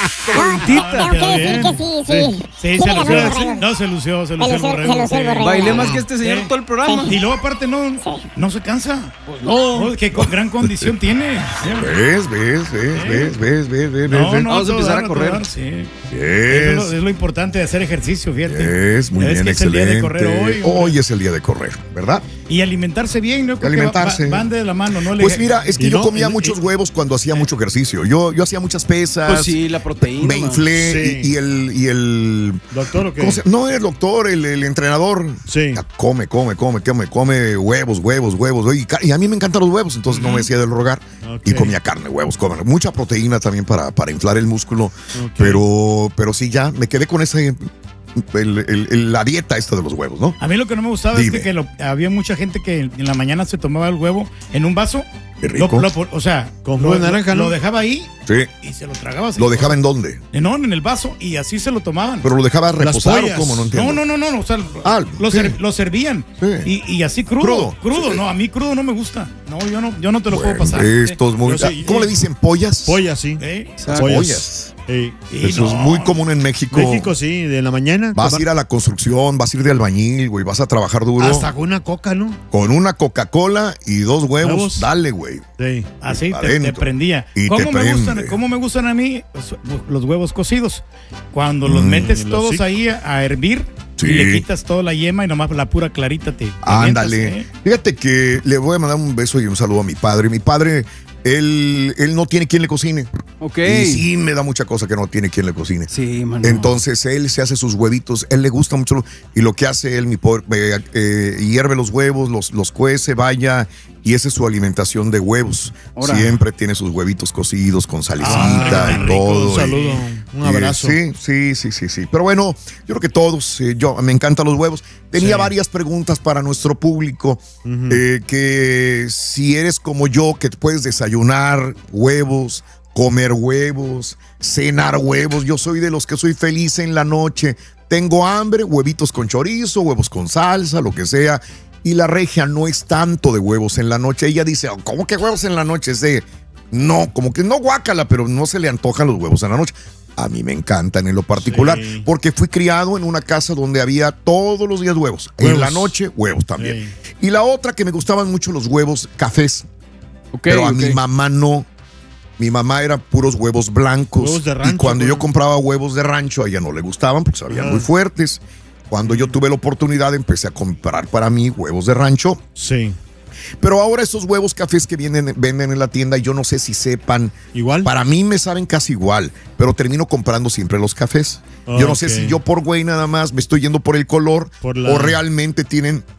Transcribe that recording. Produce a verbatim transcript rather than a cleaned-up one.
Tengo que decir que sí, sí. Sí, se lució. No, se lució, se lució el borrego. Bailé más que este señor todo el programa. Y luego aparte no, no se cansa. Pues no. Que con gran condición tiene. ¿Ves, ves, ves, ves, ves, ves, ves? No, no, vamos a empezar a correr. Sí. Es lo, es lo importante de hacer ejercicio, fíjate. Es muy bien, excelente. Es el día de correr hoy. Hoy es el día de correr, ¿verdad? Y alimentarse bien, ¿no? Porque alimentarse. Va, van de la mano, ¿no? Pues mira, es que yo no, comía el, muchos el, huevos cuando hacía eh. mucho ejercicio. Yo, yo hacía muchas pesas. Pues sí, la proteína. Me inflé sí. y, y el y el doctor o qué? ¿Cómo se, no el doctor, el, el entrenador. Sí. Come, come, come, come, come huevos, huevos, huevos. Y, y a mí me encantan los huevos, entonces uh-huh. no me decía del rogar. Okay. Y comía carne, huevos, comer. Mucha proteína también para, para inflar el músculo. Okay. Pero, pero sí, ya me quedé con ese. El, el, el, la dieta esta de los huevos, ¿no? A mí lo que no me gustaba Dime. es que, que lo, había mucha gente que en la mañana se tomaba el huevo en un vaso. Qué rico. Lo, lo, o sea, con jugo de naranja, ¿no? Lo dejaba ahí sí. y se lo tragaba así. ¿Lo dejaba en dónde? No, en el vaso y así se lo tomaban. ¿Pero lo dejaba reposar o cómo? No entiendo. No, no, no, no, o sea, ah, lo, ser, lo servían sí. y, y así crudo. Crudo, crudo sí. no, a mí crudo no me gusta. No, yo no, yo no te lo bueno, puedo pasar. Estos muy... sí, ¿Cómo eh, le dicen? ¿Pollas? Pollas, sí. ¿Eh? Pollas. Sí. Eso no. es muy común en México. México, sí, de la mañana. Vas a ir a la construcción, vas a ir de albañil, güey, vas a trabajar duro. Hasta con una coca, ¿no? Con una Coca-Cola y dos huevos, ¿Huevos? Dale, güey. Sí. Así te, te prendía. Y ¿Cómo, te me gustan, ¿Cómo me gustan a mí los huevos cocidos? Cuando los mm, metes todos sí. ahí a, a hervir sí. y le quitas toda la yema y nomás la pura clarita te... te Ándale. Mientas, ¿eh? Fíjate que le voy a mandar un beso y un saludo a mi padre. Mi padre... Él, él no tiene quien le cocine. Ok. Y sí me da mucha cosa que no tiene quien le cocine. Sí, mano. Entonces él se hace sus huevitos. Él le gusta mucho. Y lo que hace él, mi pobre, eh, eh, hierve los huevos, los, los cuece, vaya. Y esa es su alimentación de huevos. Ahora. Siempre tiene sus huevitos cocidos con salecita ah, y todo. Un saludo, y, un abrazo. Y, sí, sí, sí, sí, sí. Pero bueno, yo creo que todos, eh, yo me encantan los huevos. Tenía sí. varias preguntas para nuestro público. Uh-huh. eh, que si eres como yo, que puedes desayunar huevos, comer huevos, cenar huevos. Yo soy de los que soy feliz en la noche. Tengo hambre, huevitos con chorizo, huevos con salsa, lo que sea. Y la regia no es tanto de huevos en la noche. Ella dice, ¿cómo que huevos en la noche? Es de, no, como que no guácala, pero no se le antojan los huevos en la noche. A mí me encantan en lo particular, sí. porque fui criado en una casa donde había todos los días huevos. huevos. En la noche, huevos también. Sí. Y la otra que me gustaban mucho los huevos cafés. Okay, pero a okay. mi mamá no. Mi mamá era puros huevos blancos. Huevos de rancho, y cuando bueno. yo compraba huevos de rancho, a ella no le gustaban porque sabían ah. muy fuertes. Cuando yo tuve la oportunidad, empecé a comprar para mí huevos de rancho. Sí. Pero ahora esos huevos cafés que vienen, venden en la tienda, yo no sé si sepan. ¿Igual? Para mí me saben casi igual, pero termino comprando siempre los cafés. Okay. Yo no sé si yo por güey nada más me estoy yendo por el color por la... o realmente tienen